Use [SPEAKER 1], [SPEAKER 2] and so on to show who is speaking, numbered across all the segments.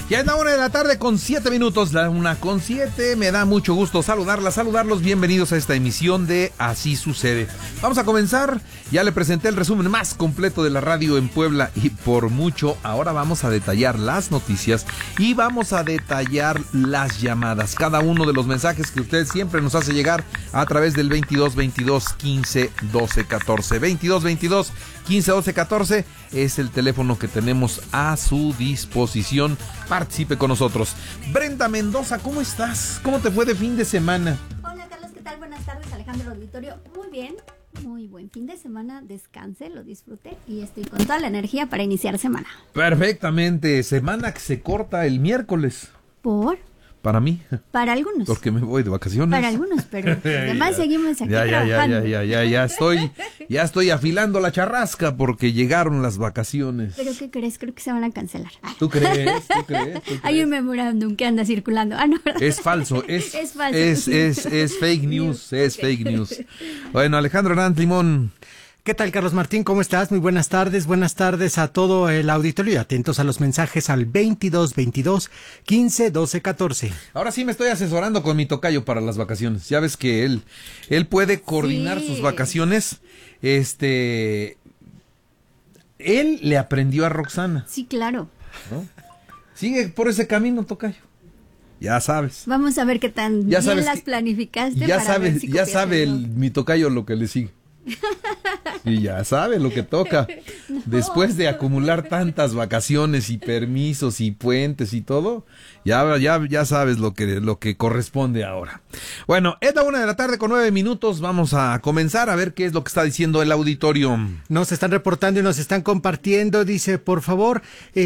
[SPEAKER 1] Ya es la 1:07 p.m, la 1:07. Me da mucho gusto saludarlos. Bienvenidos a esta emisión de Así Sucede. Vamos a comenzar. Ya le presenté el resumen más completo de la radio en Puebla y por mucho. Ahora vamos a detallar las noticias y vamos a detallar las llamadas. Cada uno de los mensajes que usted siempre nos hace llegar a través del 22 22 15 12 14. 22 22 15 12 14 es el teléfono que tenemos a su disposición. Participe con nosotros. Brenda Mendoza, ¿cómo estás? ¿Cómo te fue de fin de semana?
[SPEAKER 2] Hola Carlos, ¿qué tal? Buenas tardes, Alejandro Auditorio. Muy bien, muy buen fin de semana. Descanse, lo disfruté y estoy con toda la energía para iniciar semana.
[SPEAKER 1] Perfectamente. Semana que se corta el miércoles.
[SPEAKER 2] ¿Por?
[SPEAKER 1] Para mí.
[SPEAKER 2] Para algunos.
[SPEAKER 1] Porque me voy de vacaciones.
[SPEAKER 2] Para algunos, pero además seguimos aquí trabajando.
[SPEAKER 1] Ya estoy afilando la charrasca porque llegaron las vacaciones.
[SPEAKER 2] ¿Pero qué crees? Creo que se van a cancelar.
[SPEAKER 1] ¿Tú crees?
[SPEAKER 2] Hay un memorándum que anda circulando. Ah, no.
[SPEAKER 1] Es falso. Es falso. Es fake news. Es fake news. Bueno, Alejandro Hernández Limón.
[SPEAKER 3] ¿Qué tal, Carlos Martín? ¿Cómo estás? Muy buenas tardes. Buenas tardes a todo el auditorio y atentos a los mensajes al 22 22 15 12 14.
[SPEAKER 1] Ahora sí me estoy asesorando con mi tocayo para las vacaciones. Ya ves que él puede coordinar sus vacaciones. Él le aprendió a Roxana.
[SPEAKER 2] Sí, claro.
[SPEAKER 1] ¿No? Sigue por ese camino, tocayo. Ya sabes.
[SPEAKER 2] Vamos a ver qué tan bien las planificaste.
[SPEAKER 1] Ya sabe mi tocayo lo que le sigue. Y ya sabe lo que toca. No. Después de acumular tantas vacaciones y permisos y puentes y todo, ya sabes lo que corresponde ahora. Bueno, es la 1:09 p.m. Vamos a comenzar a ver qué es lo que está diciendo el auditorio.
[SPEAKER 3] Nos están reportando y nos están compartiendo. Dice, por favor,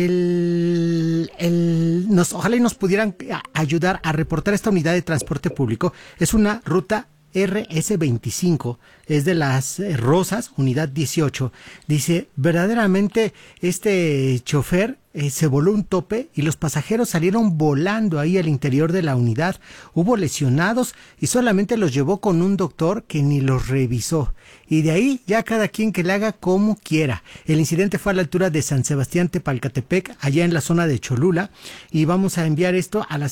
[SPEAKER 3] ojalá y nos pudieran ayudar a reportar esta unidad de transporte público. Es una ruta RS25, es de Las Rosas, unidad 18. Dice, verdaderamente este chofer se voló un tope y los pasajeros salieron volando ahí al interior de la unidad. Hubo lesionados y solamente los llevó con un doctor que ni los revisó. Y de ahí ya cada quien que le haga como quiera. El incidente fue a la altura de San Sebastián Tepalcatepec, allá en la zona de Cholula. Y vamos a enviar esto a la